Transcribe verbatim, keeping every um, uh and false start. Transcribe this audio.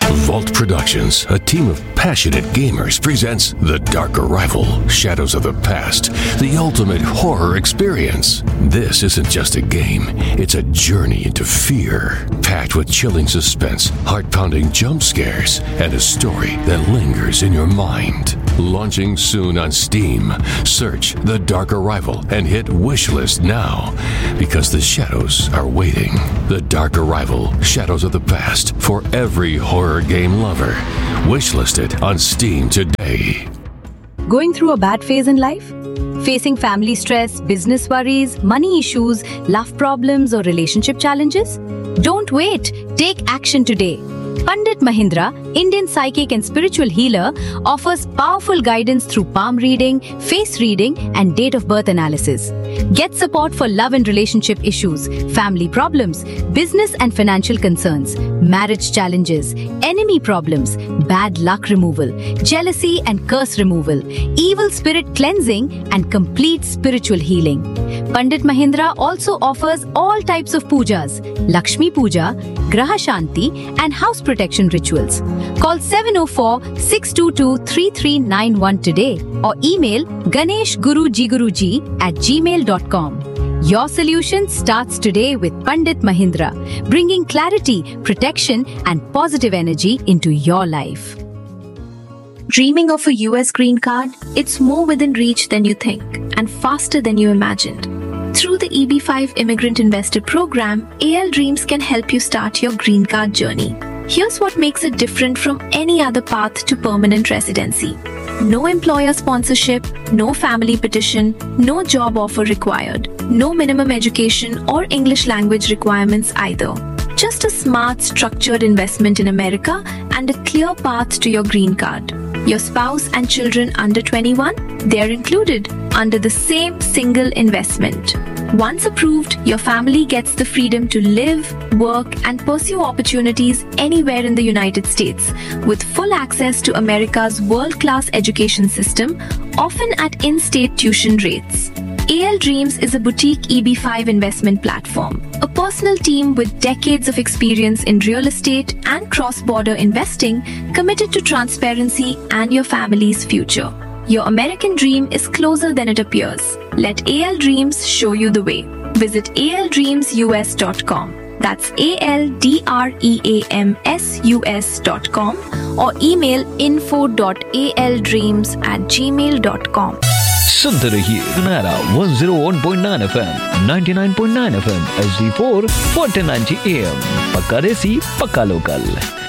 Vault Productions, a team of passionate gamers, presents The Dark Arrival, Shadows of the Past, the ultimate horror experience. This isn't just a game, it's a journey into fear, packed with chilling suspense, heart-pounding jump scares, and a story that lingers in your mind. Launching soon on Steam. Search The Dark Arrival and hit wishlist now, because the shadows are waiting. The Dark Arrival, Shadows of the Past, for every horror game lover. Wishlist it on Steam today. Going through a bad phase in life? Facing family stress, business worries, money issues, love problems, or relationship challenges? Don't wait. Take action today. Pandit Mahindra, Indian psychic and spiritual healer, offers powerful guidance through palm reading, face reading, and date of birth analysis. Get support for love and relationship issues, family problems, business and financial concerns, marriage challenges, enemy problems, bad luck removal, jealousy and curse removal, evil spirit cleansing, and complete spiritual healing. Pandit Mahindra also offers all types of pujas, Lakshmi Puja, Graha Shanti, and house protection rituals. Call seven oh four, six two two, three three nine one today or email ganeshgurujiguruji at gmail dot com. Your solution starts today with Pandit Mahindra, bringing clarity, protection, and positive energy into your life. Dreaming of a U S green card? It's more within reach than you think and faster than you imagined. Through the E B five Immigrant Investor Program, A L Dreams can help you start your green card journey. Here's what makes it different from any other path to permanent residency. No employer sponsorship, no family petition, no job offer required, no minimum education or English language requirements either. Just a smart, structured investment in America and a clear path to your green card. Your spouse and children under twenty-one, they're included under the same single investment. Once approved, your family gets the freedom to live, work, and pursue opportunities anywhere in the United States, with full access to America's world-class education system, often at in-state tuition rates. A L Dreams is a boutique E B five investment platform, a personal team with decades of experience in real estate and cross-border investing, committed to transparency and your family's future. Your American dream is closer than it appears. Let A L Dreams show you the way. Visit A L dreams U S dot com. That's A L D R E A M S U S dot com or email info dot A L dreams at gmail dot com. सुनते रहिए सुनहरा one oh one point nine F M, ninety-nine point nine F M, H D four, fourteen ninety A M. पक्का देसी, पक्का local.